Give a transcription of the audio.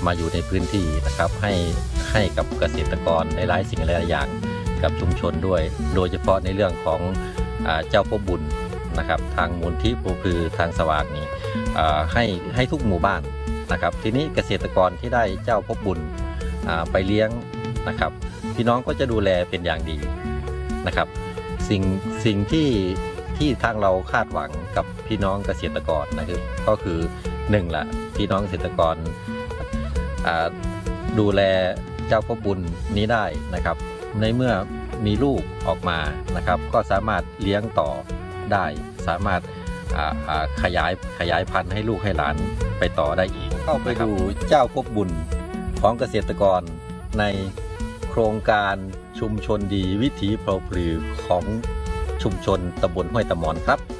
มาอยู่ในพื้นที่นะครับให้กับเกษตรกรหลายสิ่งหลายอย่างกับชุมชนด้วยโดยเฉพาะในเรื่องของเจ้าพ่อบุญนะครับทางมูลที่ปูคือทางสว่างนี้ให้ทุกหมู่บ้านนะครับทีนี้เกษตรกรที่ได้เจ้าพ่อบุญไปเลี้ยงนะครับพี่น้องก็จะดูแลเป็นอย่างดีนะครับสิ่งที่ทางเราคาดหวังกับพี่น้องเกษตรกรนะครับก็คือ1ละพี่น้องเกษตรกรดูแลเจ้าพ่อบุญนี้ได้นะครับในเมื่อมีลูกออกมานะครับก็สามารถเลี้ยงต่อได้สามารถขยายพันธุ์ให้ลูกให้หลานไปต่อได้อีกเข้าไปดูเจ้าพ่อบุญของเกษตรกรในโครงการชุมชนดีวิถีเพลาปลือของชุมชนตำบลห้วยตะมอนครับ